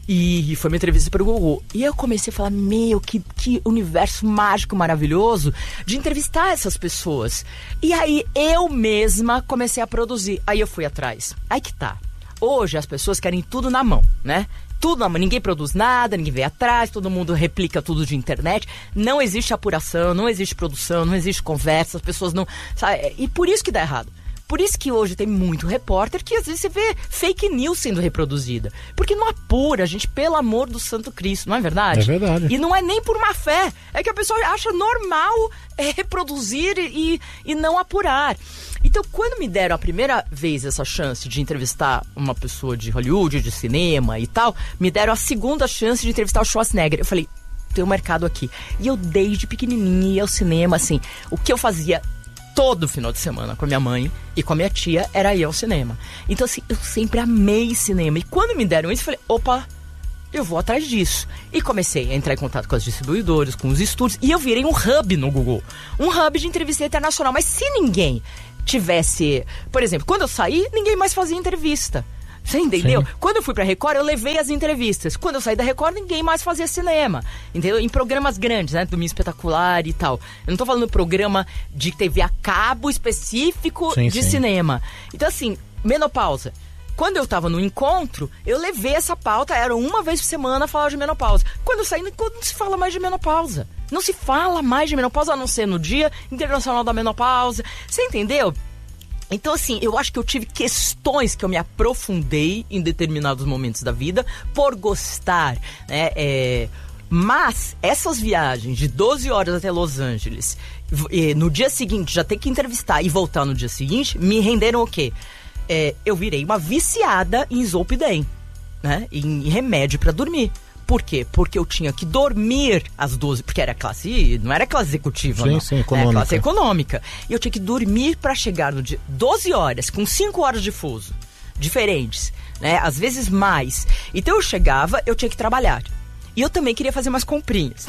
E foi uma entrevista para o Gugu. E eu comecei a falar, meu, que, que universo mágico, maravilhoso de entrevistar essas pessoas. E aí eu mesma comecei a produzir. Aí eu fui atrás. Aí que tá. Hoje as pessoas querem tudo na mão, né? Tudo na mão. Ninguém produz nada, ninguém vem atrás, todo mundo replica tudo de internet. Não existe apuração, não existe produção, não existe conversa, as pessoas não... Sabe? E por isso que dá errado. Por isso que hoje tem muito repórter que às vezes você vê fake news sendo reproduzida. Porque não apura, gente, pelo amor do Santo Cristo, não é verdade? É verdade. E não é nem por má fé, é que a pessoa acha normal é, reproduzir e, e não apurar. Então, quando me deram a primeira vez essa chance de entrevistar uma pessoa de Hollywood, de cinema e tal, me deram a segunda chance de entrevistar o Schwarzenegger. Eu falei, tem um mercado aqui. E eu desde pequenininha ia ao cinema, assim, o que eu fazia todo final de semana com a minha mãe e com a minha tia era ir ao cinema. Então, assim, eu sempre amei cinema. E quando me deram isso, eu falei, opa, eu vou atrás disso. E comecei a entrar em contato com as distribuidoras, com os estúdios, e eu virei um hub no Google. Um hub de entrevista internacional. Mas se ninguém tivesse... Por exemplo, quando eu saí, ninguém mais fazia entrevista. Você entendeu? Sim. Quando eu fui pra Record, eu levei as entrevistas. Quando eu saí da Record, ninguém mais fazia cinema. Entendeu? Em programas grandes, né? Domingo Espetacular e tal. Eu não tô falando programa de T V a cabo específico sim, de sim. cinema. Então, assim, menopausa. Quando eu tava no encontro, eu levei essa pauta, era uma vez por semana falar de menopausa. Quando eu saí, não se fala mais de menopausa. Não se fala mais de menopausa, a não ser no Dia Internacional da Menopausa. Você entendeu? Então, assim, eu acho que eu tive questões que eu me aprofundei em determinados momentos da vida por gostar, né? É... Mas essas viagens de doze horas até Los Angeles, e no dia seguinte já ter que entrevistar e voltar no dia seguinte, me renderam o quê? É, eu virei uma viciada em Zolpidem, né? Em remédio pra dormir. Por quê? Porque eu tinha que dormir às doze, porque era classe, não era classe executiva, sim, não. Sim, econômica. Era classe econômica. E eu tinha que dormir pra chegar no dia doze horas, com cinco horas de fuso, diferentes, né? Às vezes mais. Então eu chegava, eu tinha que trabalhar. E eu também queria fazer umas comprinhas.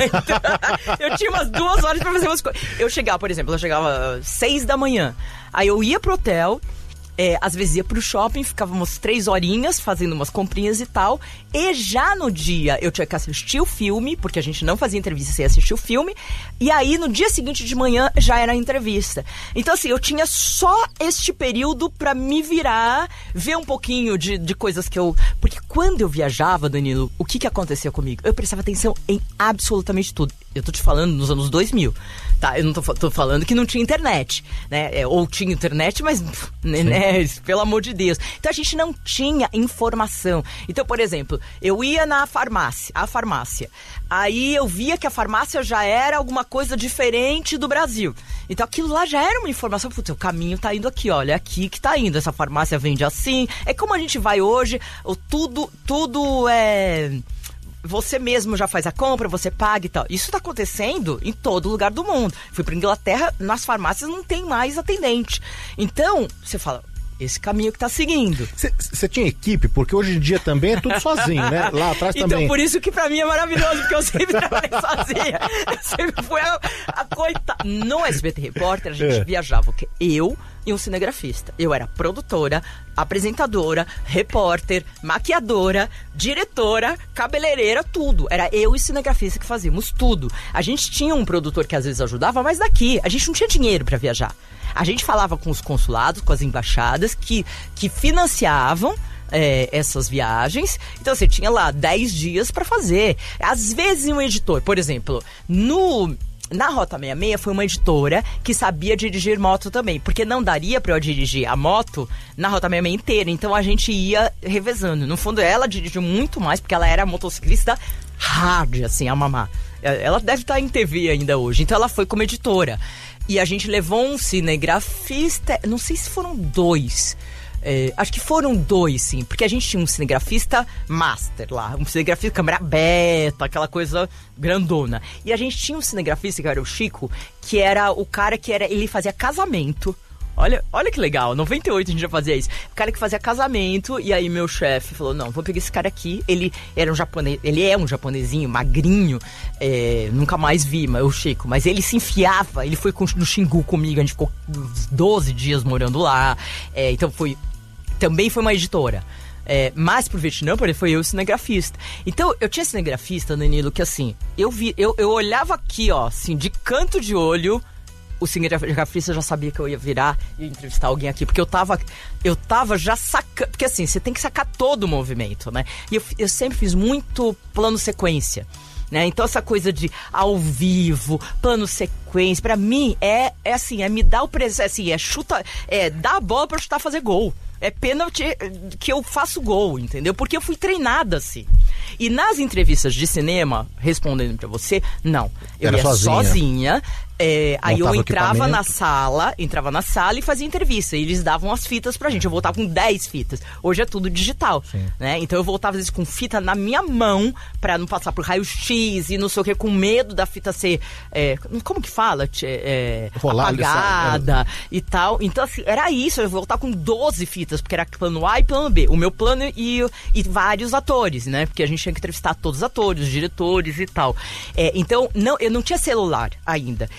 Então, eu tinha umas duas horas pra fazer umas coisas. Eu chegava, por exemplo, eu chegava às seis da manhã. Aí eu ia pro hotel... É, às vezes ia pro shopping, ficávamos três horinhas fazendo umas comprinhas e tal. E já no dia eu tinha que assistir o filme, porque a gente não fazia entrevista sem assistir o filme. E aí no dia seguinte de manhã já era a entrevista. Então assim, eu tinha só este período pra me virar, ver um pouquinho de, de coisas que eu... Porque quando eu viajava, Danilo, o que que acontecia comigo? Eu prestava atenção em absolutamente tudo. Eu tô te falando nos anos dois mil, tá? Eu não tô, tô falando que não tinha internet, né? É, ou tinha internet, mas, né, né? Pelo amor de Deus. Então a gente não tinha informação. Então, por exemplo, eu ia na farmácia, a farmácia. Aí eu via que a farmácia já era alguma coisa diferente do Brasil. Então aquilo lá já era uma informação. Putz, o caminho tá indo aqui, olha, é aqui que tá indo. Essa farmácia vende assim. É como a gente vai hoje, tudo, tudo é... Você mesmo já faz a compra, você paga e tal. Isso tá acontecendo em todo lugar do mundo. Fui pra Inglaterra, nas farmácias não tem mais atendente. Então, você fala, esse caminho que tá seguindo. Você tinha equipe? Porque hoje em dia também é tudo sozinho, né? Lá atrás então, também. Então, por isso que pra mim é maravilhoso, porque eu sempre trabalhei sozinha. Eu sempre fui a, a coitada. No S B T Repórter, a gente é. viajava, o quê? Eu e um cinegrafista. Eu era produtora, apresentadora, repórter, maquiadora, diretora, cabeleireira, tudo. Era eu e cinegrafista que fazíamos tudo. A gente tinha um produtor que às vezes ajudava, mas daqui, a gente não tinha dinheiro pra viajar. A gente falava com os consulados, com as embaixadas, que, que financiavam é, essas viagens. Então você tinha lá dez dias pra fazer. Às vezes um editor, por exemplo, no... Na Rota sessenta e seis foi uma editora que sabia dirigir moto também, porque não daria pra eu dirigir a moto na Rota sessenta e seis inteira, então a gente ia revezando. No fundo, ela dirigiu muito mais, porque ela era motociclista hard, assim, a mamá. Ela deve estar em T V ainda hoje, então ela foi como editora. E a gente levou um cinegrafista, não sei se foram dois... É, acho que foram dois, sim, porque a gente tinha um cinegrafista master lá, um cinegrafista câmera beta, aquela coisa grandona. E a gente tinha um cinegrafista, que era o Chico, que era o cara que era, ele fazia casamento. Olha, olha que legal, em noventa e oito a gente já fazia isso. O cara que fazia casamento, e aí meu chefe falou, não, vou pegar esse cara aqui. Ele era um japonês, ele é um japonesinho, magrinho, é, nunca mais vi, mas, o Chico, mas ele se enfiava, ele foi no Xingu comigo, a gente ficou doze dias morando lá, é, então foi... Também foi uma editora. É, mais pro Vietnã, porque foi eu o cinegrafista. Então, eu tinha cinegrafista, Danilo, que assim, eu vi, eu, eu olhava aqui, ó, assim, de canto de olho, o cinegrafista já sabia que eu ia virar e entrevistar alguém aqui, porque eu tava, eu tava já sacando, porque assim, você tem que sacar todo o movimento, né? E eu, eu sempre fiz muito plano sequência. Né? Então essa coisa de ao vivo, plano sequência, pra mim é, é assim, é me dar o presente, assim, é chuta, é dar a bola pra chutar, fazer gol. É pênalti que eu faço gol, entendeu? Porque eu fui treinada assim. E nas entrevistas de cinema, respondendo pra você, não. Eu Era ia sozinha. sozinha. É, aí eu entrava na equipamento. sala, entrava na sala e fazia entrevista. E eles davam as fitas pra gente. Eu voltava com dez fitas. Hoje é tudo digital, né? Então eu voltava às vezes com fita na minha mão pra não passar por raio-x e não sei o que, com medo da fita ser, é, como que fala? É, Rolar, apagada é. e tal. Então assim, era isso. Eu voltava com doze fitas, porque era plano A e plano B. O meu plano e, e vários atores, né? Porque a gente tinha que entrevistar todos os atores, os diretores e tal. É, então, não, eu não tinha celular ainda.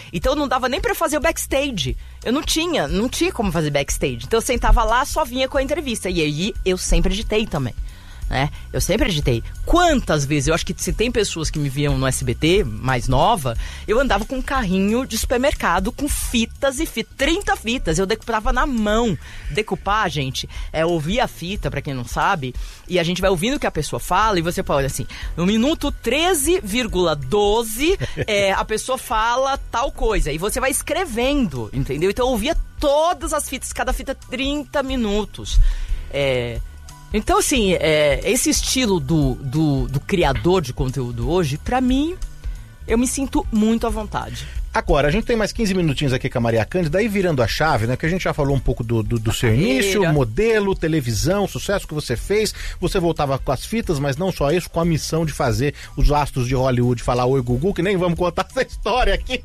Então não dava nem pra eu fazer o backstage. Eu não tinha, não tinha como fazer backstage. Então eu sentava lá, só vinha com a entrevista. E aí eu sempre editei também. Né? Eu sempre editei. Quantas vezes, eu acho que se tem pessoas que me viam no S B T, mais nova, eu andava com um carrinho de supermercado com fitas e fitas, trinta fitas, eu decupava na mão. Decupar, gente, é ouvir a fita, pra quem não sabe, e a gente vai ouvindo o que a pessoa fala, e você pode, assim, no minuto treze vírgula doze, é, a pessoa fala tal coisa, e você vai escrevendo, entendeu? Então eu ouvia todas as fitas, cada fita trinta minutos. É... Então, assim, é, esse estilo do, do, do criador de conteúdo hoje, pra mim, eu me sinto muito à vontade. Agora, a gente tem mais quinze minutinhos aqui com a Maria Cândida, aí virando a chave, né? Que a gente já falou um pouco do, do, do seu carreira. início, modelo, televisão, sucesso que você fez. Você voltava com as fitas, mas não só isso, com a missão de fazer os astros de Hollywood falar oi, Gugu, que nem vamos contar essa história aqui.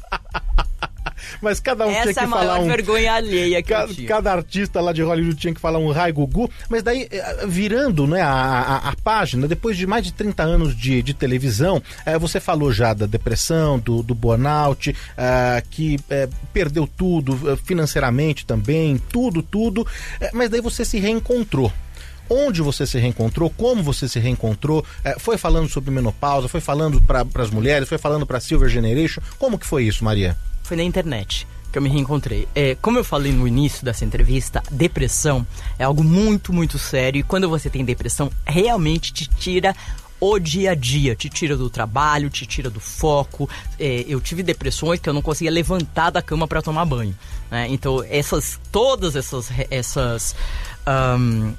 Mas cada um Essa tinha que é a falar maior um... vergonha alheia que cada, eu tive. cada artista lá de Hollywood tinha que falar um Rai Gugu. Mas daí, virando, né, a, a, a página, depois de mais de trinta anos de, de televisão, é, você falou já da depressão, do, do burnout, é, que é, perdeu tudo, financeiramente também, tudo, tudo. É, mas daí você se reencontrou. Onde você se reencontrou, como você se reencontrou, é, foi falando sobre menopausa, foi falando para as mulheres, foi falando para a Silver Generation. Como que foi isso, Maria? Foi na internet que eu me reencontrei. É, como eu falei no início dessa entrevista, depressão é algo muito, muito sério. E quando você tem depressão, realmente te tira o dia a dia. Te tira do trabalho, te tira do foco. É, eu tive depressões que eu não conseguia levantar da cama para tomar banho. Né? Então, essas, todas essas... essas um,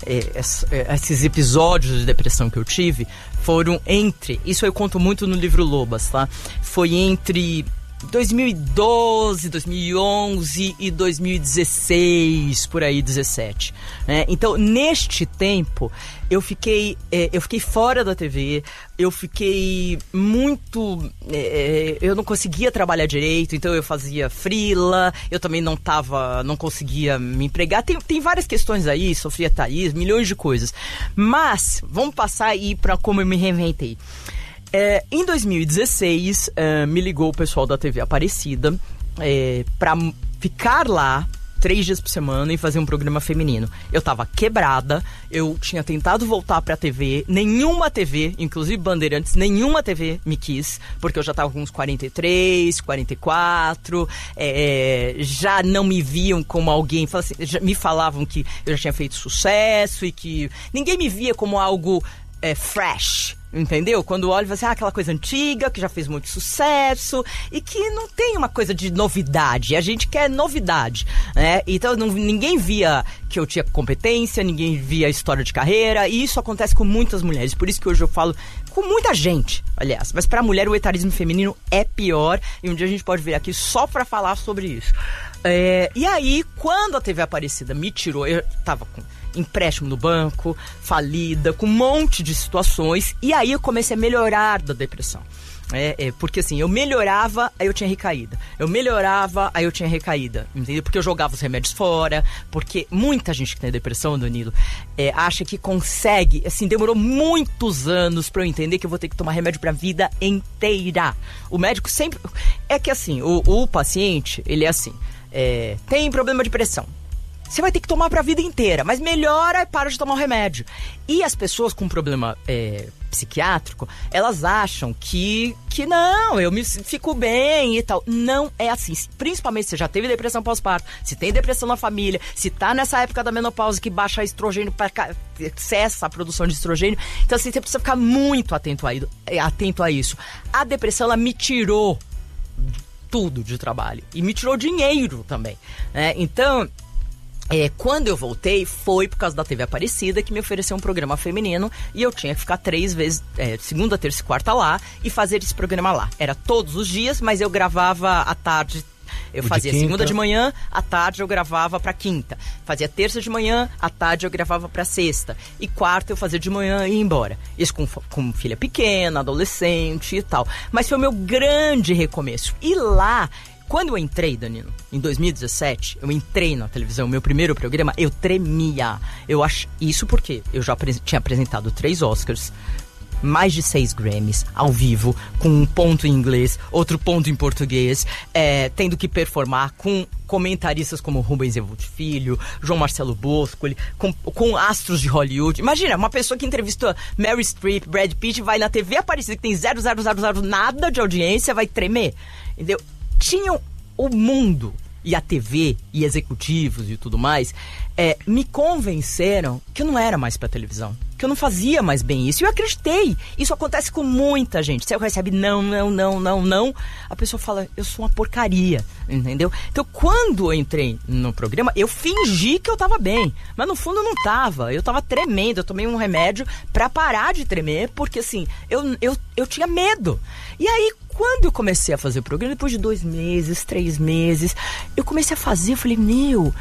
esses episódios de depressão que eu tive foram entre... Isso eu conto muito no livro Lobas, tá? Foi entre dois mil e doze, dois mil e onze e dois mil e dezesseis, por aí, dezessete. Né? Então, neste tempo, eu fiquei, é, eu fiquei fora da T V, eu fiquei muito... É, eu não conseguia trabalhar direito, então eu fazia freela, eu também não tava, não conseguia me empregar. Tem, tem várias questões aí, sofria Thaís, milhões de coisas. Mas, vamos passar aí para como eu me reinventei. É, em dois mil e dezesseis, é, me ligou o pessoal da T V Aparecida é, pra ficar lá três dias por semana e fazer um programa feminino. Eu tava quebrada, eu tinha tentado voltar pra T V, nenhuma T V, inclusive Bandeirantes, nenhuma T V me quis, porque eu já tava com uns quarenta e três, quarenta e quatro, é, já não me viam como alguém, assim, já me falavam que eu já tinha feito sucesso e que ninguém me via como algo é, fresh. Entendeu? Quando olha, você ah, aquela coisa antiga, que já fez muito sucesso e que não tem uma coisa de novidade. A gente quer novidade, né? Então não, ninguém via que eu tinha competência, ninguém via história de carreira, e isso acontece com muitas mulheres. Por isso que hoje eu falo com muita gente, aliás. Mas pra mulher o etarismo feminino é pior, e um dia a gente pode vir aqui só pra falar sobre isso. É, e aí, quando a T V Aparecida me tirou, eu tava com empréstimo no banco, falida, com um monte de situações, e aí eu comecei a melhorar da depressão. É, é, porque assim, eu melhorava, aí eu tinha recaída. Eu melhorava, aí eu tinha recaída. Entendeu? Porque eu jogava os remédios fora. Porque muita gente que tem depressão, Danilo, é, acha que consegue. Assim, demorou muitos anos pra eu entender que eu vou ter que tomar remédio pra vida inteira. O médico sempre... É que assim, o, o paciente, ele é assim, é, tem problema de pressão. Você vai ter que tomar pra vida inteira, mas melhora e para de tomar o remédio. E as pessoas com problema é, psiquiátrico, elas acham que, que não, eu me fico bem e tal. Não é assim. Principalmente se você já teve depressão pós-parto, se tem depressão na família, se tá nessa época da menopausa que baixa estrogênio, pra, cessa a produção de estrogênio. Então assim, você precisa ficar muito atento a, atento a isso. A depressão, ela me tirou tudo de trabalho. E me tirou dinheiro também. Né? Então... É, quando eu voltei, foi por causa da T V Aparecida que me ofereceu um programa feminino e eu tinha que ficar três vezes, é, segunda, terça e quarta lá e fazer esse programa lá. Era todos os dias, mas eu gravava à tarde. Eu o fazia segunda de manhã, à tarde eu gravava pra quinta. Fazia terça de manhã, à tarde eu gravava pra sexta. E quarta eu fazia de manhã e ia embora. Isso com, com filha pequena, adolescente e tal. Mas foi o meu grande recomeço. E lá... Quando eu entrei, Danilo, em dois mil e dezessete, eu entrei na televisão, meu primeiro programa, eu tremia. Eu ach... Isso porque eu já apre... tinha apresentado três Oscars, mais de seis Grammys ao vivo, com um ponto em inglês, outro ponto em português, é, tendo que performar com comentaristas como Rubens Evolti Filho, João Marcelo Boscoli, com, com astros de Hollywood. Imagina, uma pessoa que entrevistou Meryl Streep, Brad Pitt, vai na T V Aparecida, que tem zero zero zero zero nada de audiência, vai tremer, entendeu? Tinham o mundo e a T V e executivos e tudo mais, é, me convenceram que eu não era mais pra televisão, que eu não fazia mais bem isso. E eu acreditei. Isso acontece com muita gente. Você recebe não, não, não, não, não. A pessoa fala, eu sou uma porcaria, entendeu? Então, quando eu entrei no programa, eu fingi que eu tava bem. Mas no fundo eu não tava. Eu tava tremendo. Eu tomei um remédio pra parar de tremer, porque assim, eu, eu, eu tinha medo. E aí, quando eu comecei a fazer o programa, depois de dois meses, três meses, eu comecei a fazer, eu falei, meu,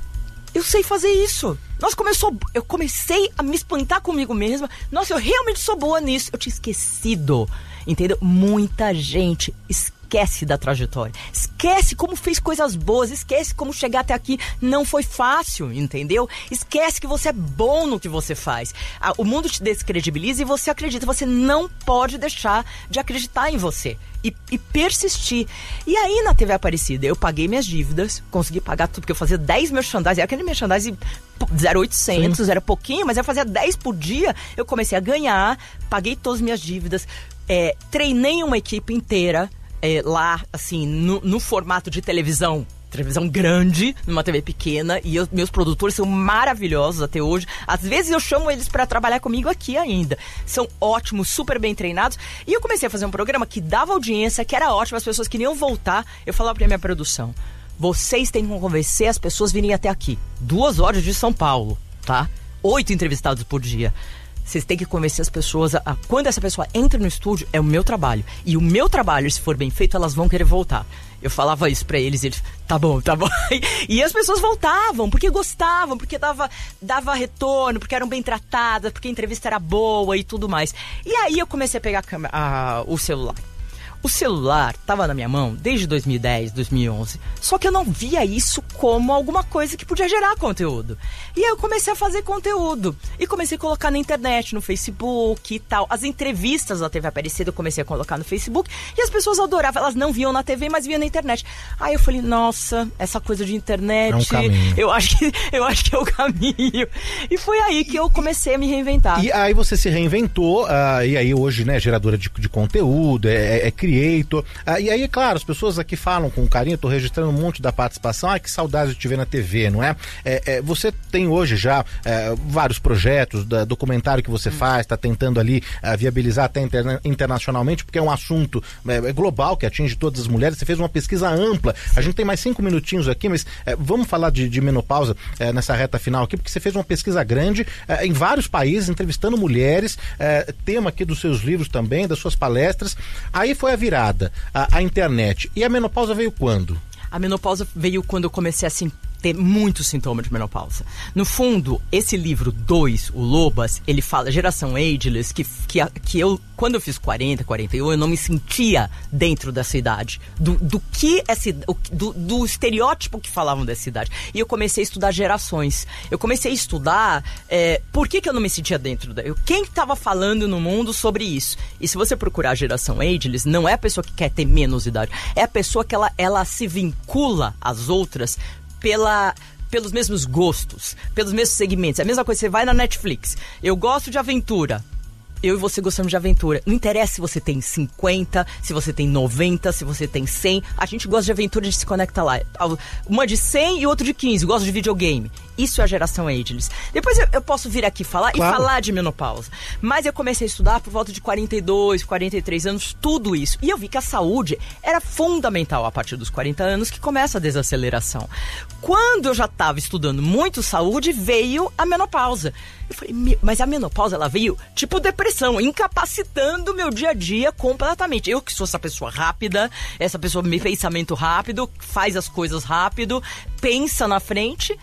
eu sei fazer isso. Nossa, como eu sou, eu comecei a me espantar comigo mesma. Nossa, eu realmente sou boa nisso. Eu tinha esquecido, entendeu? Muita gente esquece da trajetória. Esquece como fez coisas boas. Esquece como chegar até aqui não foi fácil, entendeu? Esquece que você é bom no que você faz. O mundo te descredibiliza e você acredita. Você não pode deixar de acreditar em você. E, e persistir. E aí na T V Aparecida eu paguei minhas dívidas, consegui pagar tudo, porque eu fazia dez merchandising, era aquele merchandising zero oitocentos, era pouquinho, mas eu fazia dez por dia, eu comecei a ganhar, paguei todas as minhas dívidas, é, treinei uma equipe inteira, é, lá, assim, no, no formato de televisão, televisão grande, numa T V pequena, e eu, meus produtores são maravilhosos até hoje. Às vezes eu chamo eles pra trabalhar comigo aqui ainda. São ótimos, super bem treinados. E eu comecei a fazer um programa que dava audiência, que era ótimo, as pessoas queriam voltar. Eu falava pra minha produção, vocês têm que convencer as pessoas a virem até aqui. Duas horas de São Paulo, tá? Oito entrevistados por dia. Vocês têm que convencer as pessoas a, a... Quando essa pessoa entra no estúdio, é o meu trabalho. E o meu trabalho, se for bem feito, elas vão querer voltar. Eu falava isso pra eles e eles, tá bom, tá bom. E as pessoas voltavam, porque gostavam, porque dava, dava retorno, porque eram bem tratadas, porque a entrevista era boa e tudo mais. E aí eu comecei a pegar a câmera, a, o celular. O celular estava na minha mão desde dois mil e dez, dois mil e onze. Só que eu não via isso como alguma coisa que podia gerar conteúdo. E aí eu comecei a fazer conteúdo. E comecei a colocar na internet, no Facebook e tal. As entrevistas da T V Aparecida eu comecei a colocar no Facebook. E as pessoas adoravam. Elas não viam na T V, mas viam na internet. Aí eu falei, nossa, essa coisa de internet... É um caminho. Eu acho que, eu acho que é o caminho. E foi aí que eu comecei a me reinventar. E aí você se reinventou. Uh, e aí hoje, né, geradora de, de conteúdo, é, é, é criativa. Ah, e aí, claro, as pessoas aqui falam com carinho, tô registrando um monte da participação, ah, que saudade de te ver na T V, não é? é, é você tem hoje já é, vários projetos, da, documentário que você hum. faz, tá tentando ali uh, viabilizar até interna- internacionalmente, porque é um assunto é, é global, que atinge todas as mulheres. Você fez uma pesquisa ampla. Sim. A gente tem mais cinco minutinhos aqui, mas é, vamos falar de, de menopausa é, nessa reta final aqui, porque você fez uma pesquisa grande é, em vários países, entrevistando mulheres, é, tema aqui dos seus livros também, das suas palestras. Aí foi a virada, a, a internet. E a menopausa veio quando? A menopausa veio quando eu comecei a assim, ter muitos sintomas de menopausa. No fundo, esse livro dois, o Lobas, ele fala geração ageless, que, que, que eu, quando eu fiz quarenta, quarenta e um, eu não me sentia dentro dessa idade. Do, do que essa, do, do estereótipo que falavam dessa idade. E eu comecei a estudar gerações. Eu comecei a estudar é, por que, que eu não me sentia dentro da... Quem estava falando no mundo sobre isso? E se você procurar a geração ageless, não é a pessoa que quer ter menos idade. É a pessoa que ela, ela se vincula às outras Pela, pelos mesmos gostos, pelos mesmos segmentos. É a mesma coisa, você vai na Netflix. Eu gosto de aventura. Eu e você gostamos de aventura. Não interessa se você tem cinquenta, se você tem noventa, se você tem cem. A gente gosta de aventura, a gente se conecta lá. Uma de cem e outra de quinze. Gosto de videogame. Isso é a geração ageless. Depois eu, eu posso vir aqui falar claro. e falar de menopausa. Mas eu comecei a estudar por volta de quarenta e dois, quarenta e três anos, tudo isso. E eu vi que a saúde era fundamental a partir dos quarenta anos, que começa a desaceleração. Quando eu já estava estudando muito saúde, veio a menopausa. Eu falei, mas a menopausa, ela veio tipo depressão, incapacitando o meu dia a dia completamente. Eu que sou essa pessoa rápida, essa pessoa me pensamento rápido, faz as coisas rápido, pensa na frente...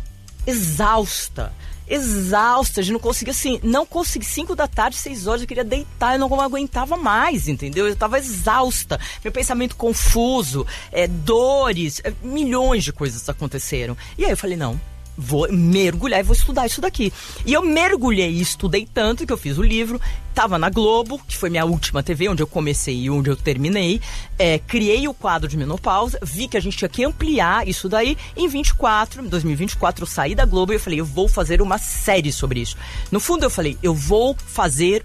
Exausta, exausta, a gente não conseguia assim, não consegui, cinco da tarde, seis horas, eu queria deitar, eu não aguentava mais, entendeu? Eu tava exausta, meu pensamento confuso, é, dores, é, milhões de coisas aconteceram. E aí eu falei, não, vou mergulhar e vou estudar isso daqui. E eu mergulhei e estudei tanto que eu fiz o livro, tava na Globo, que foi minha última T V, onde eu comecei e onde eu terminei, é, criei o quadro de menopausa, vi que a gente tinha que ampliar isso daí, em vinte e quatro, em dois mil e vinte e quatro eu saí da Globo e eu falei, eu vou fazer uma série sobre isso. No fundo eu falei, eu vou fazer